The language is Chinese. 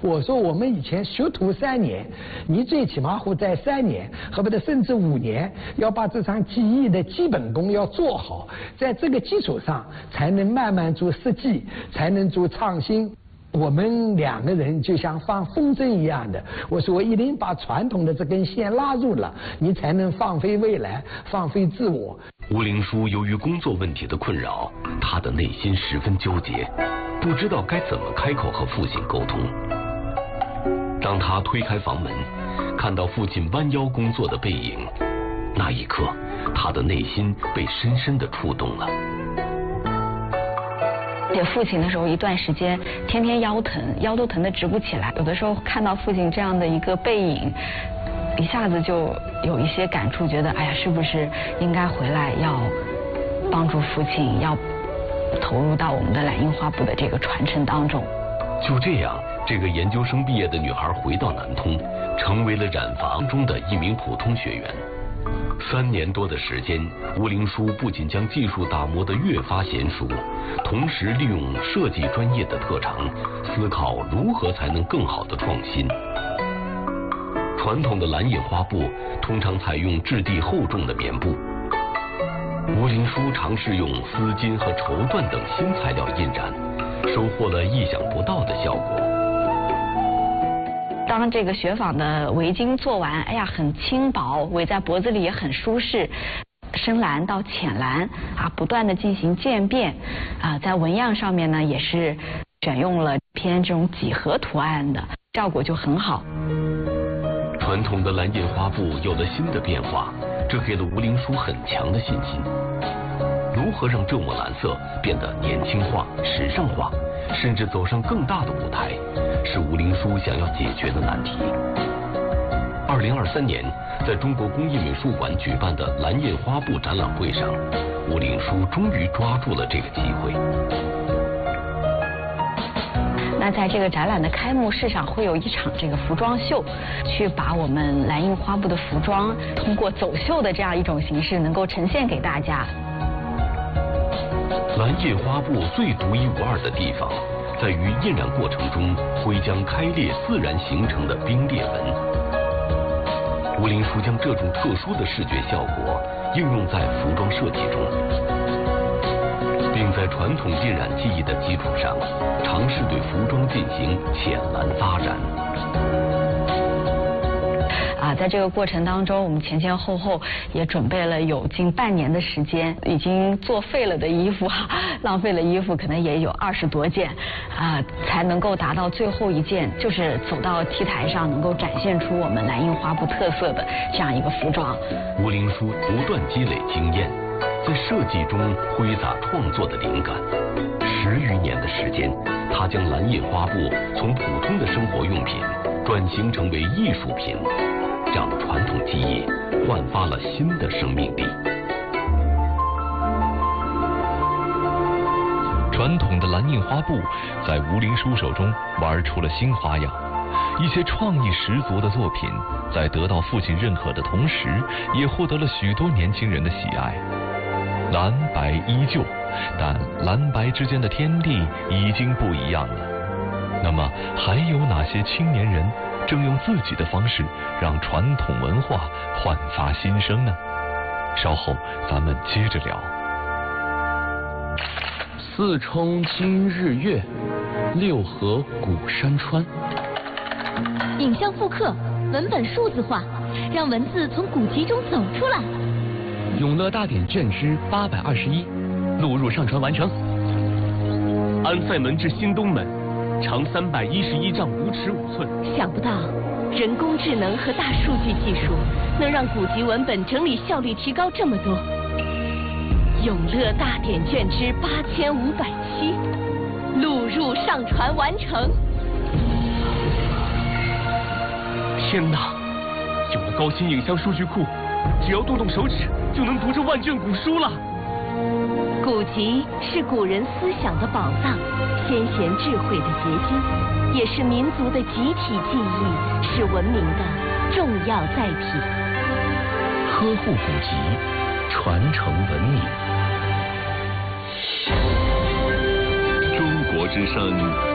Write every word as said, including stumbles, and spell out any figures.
我说我们以前学徒三年，你最起码会在三年，恨不得甚至五年，要把这场技艺的基本功要做好，在这个基础上才能慢慢做设计，才能做创新。我们两个人就像放风筝一样的，我说我一定把传统的这根线拉住了，你才能放飞未来，放飞自我。 吴灵书由于工作问题的困扰，他的内心十分纠结，不知道该怎么开口和父亲沟通。当他推开房门，看到父亲弯腰工作的背影，那一刻，他的内心被深深地触动了。 写父亲的时候，一段时间天天腰疼，腰都疼得直不起来。有的时候看到父亲这样的一个背影，一下子就有一些感触，觉得哎呀，是不是应该回来要帮助父亲，要投入到我们的蓝印花布的这个传承当中。 就这样，这个研究生毕业的女孩回到南通，成为了染坊中的一名普通学员。三年多的时间，吴灵书不仅将技术打磨得越发娴熟，同时利用设计专业的特长，思考如何才能更好的创新。传统的蓝印花布通常采用质地厚重的棉布，吴灵书尝试用丝巾和绸缎等新材料印染，收获了意想不到的效果。 当这个雪纺的围巾做完，哎呀，很轻薄，围在脖子里也很舒适。深蓝到浅蓝啊，不断的进行渐变啊，在纹样上面呢，也是选用了偏这种几何图案的，效果就很好。 传统的蓝印花布有了新的变化，这给了吴灵书很强的信心。如何让这抹蓝色变得年轻化、时尚化，甚至走上更大的舞台，是吴灵书想要解决的难题。二零二三年，在中国工艺美术馆举办的蓝印花布展览会上，吴灵书终于抓住了这个机会。 那在这个展览的开幕式上，会有一场这个服装秀，去把我们蓝印花布的服装通过走秀的这样一种形式，能够呈现给大家。 蓝印花布最独一无二的地方，在于印染过程中会将开裂自然形成的冰裂纹。吴灵书将这种特殊的视觉效果应用在服装设计中，并在传统印染技艺的基础上，尝试对服装进行浅蓝发展。 啊，在这个过程当中，我们前前后后也准备了有近半年的时间，已经作废了的衣服，浪费了衣服可能也有二十多件，啊，才能够达到最后一件，就是走到 T 台上能够展现出我们蓝印花布特色的这样一个服装。 吴灵书不断积累经验，在设计中挥洒创作的灵感。十余年的时间，他将蓝印花布从普通的生活用品转型成为艺术品，让传统技艺焕发了新的生命力。 传统的蓝印花布在吴灵书手中玩出了新花样，一些创意十足的作品在得到父亲认可的同时，也获得了许多年轻人的喜爱。蓝白依旧，但蓝白之间的天地已经不一样了。那么还有哪些青年人正用自己的方式让传统文化焕发新生呢？稍后咱们接着聊。 四冲今日月，六合古山川。 影像复刻，文本数字化，让文字从古籍中走出来。 永乐大典卷之八百二十一，录入上传完成。 安塞门至新东门，长三百一十一丈五尺五寸。 想不到，人工智能和大数据技术能让古籍文本整理效率提高这么多。永乐大典卷之八千五百七，录入上传完成。 天哪！有了高新影像数据库，只要动动手指就能读这万卷古书了。 古籍是古人思想的宝藏，先贤智慧的结晶，也是民族的集体记忆，是文明的重要载体。 呵护古籍，传承文明。 中国之声